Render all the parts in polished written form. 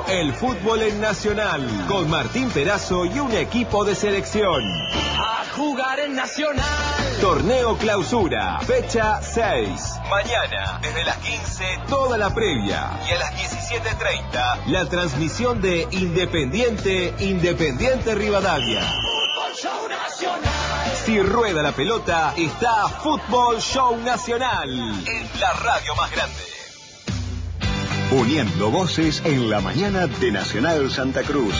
el fútbol en Nacional, con Martín Perazo y un equipo de selección. A jugar en Nacional. Torneo Clausura, fecha 6. Mañana, desde las 15, toda la previa. Y a las 17:30, la transmisión de Independiente Rivadavia. Fútbol Show Nacional. Si rueda la pelota, está Fútbol Show Nacional, en la radio más grande. Uniendo voces en la mañana de Nacional Santa Cruz.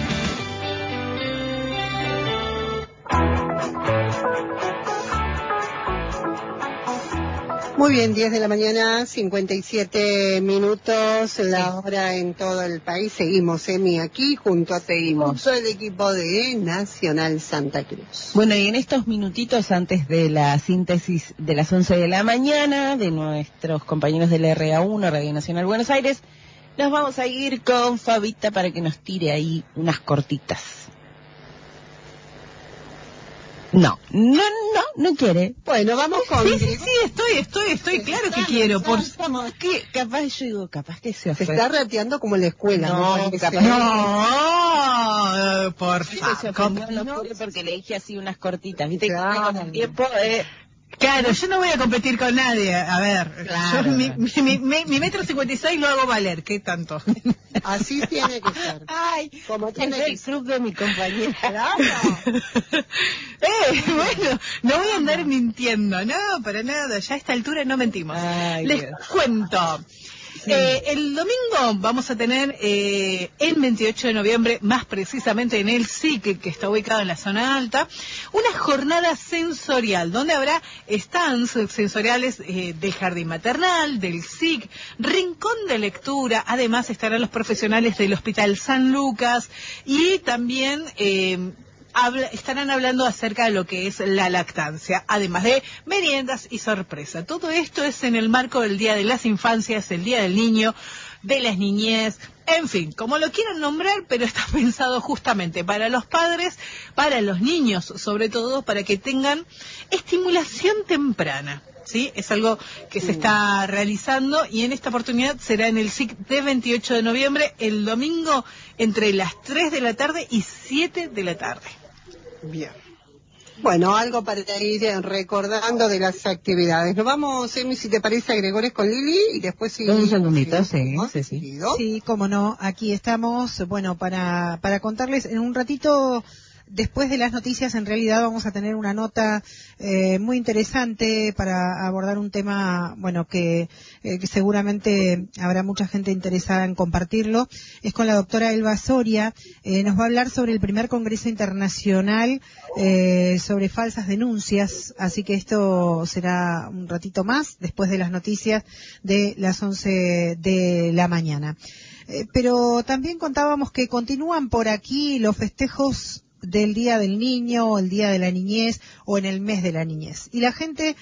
Muy bien, 10 de la mañana, 57 minutos, la hora en todo el país. Seguimos, Emi, aquí junto al equipo de Nacional Santa Cruz. Bueno, y en estos minutitos antes de la síntesis de las 11 de la mañana de nuestros compañeros del RA1, Radio Nacional Buenos Aires, nos vamos a ir con Fabita para que nos tire ahí unas cortitas. No quiere. Bueno, vamos con... Sí, estoy claro que quiero. Que capaz que se ofende. Se está rateando como en la escuela. No, por favor. No quiere porque le dije así unas cortitas, ¿viste? Claro. Con el tiempo... Claro, yo no voy a competir con nadie. A ver, claro. Yo mi 1,56 m lo hago valer. ¿Qué tanto? Así tiene que ser. Ay, como tiene el club de mi compañera. Claro. Bueno, no voy a andar mintiendo, no, para nada. Ya a esta altura no mentimos. Ay, Les Dios. cuento. Sí. El domingo vamos a tener el 28 de noviembre, más precisamente en el SIC, que está ubicado en la zona alta, una jornada sensorial, donde habrá stands sensoriales del jardín maternal, del SIC, rincón de lectura, además estarán los profesionales del Hospital San Lucas y también... estarán hablando acerca de lo que es la lactancia, además de meriendas y sorpresa. Todo esto es en el marco del Día de las Infancias, el Día del Niño, de las Niñez, en fin, como lo quieran nombrar, pero está pensado justamente para los padres, para los niños, sobre todo, para que tengan estimulación temprana. ¿Sí? Es algo que se está realizando y en esta oportunidad será en el SIC de 28 de noviembre, el domingo, entre las 3 de la tarde y 7 de la tarde. Bien. Bueno, algo para ir recordando de las actividades. Nos vamos, Emi, si te parece, a Gregores con Lili y después sí. Un segundito, sí. Sí, cómo no, aquí estamos, bueno, para contarles en un ratito. Después de las noticias, en realidad vamos a tener una nota muy interesante para abordar un tema, bueno, que seguramente habrá mucha gente interesada en compartirlo. Es con la doctora Elba Soria. Nos va a hablar sobre el primer Congreso Internacional sobre falsas denuncias. Así que esto será un ratito más, después de las noticias de las 11 de la mañana. Pero también contábamos que continúan por aquí los festejos del Día del Niño, o el Día de la Niñez, o en el mes de la niñez. Y la gente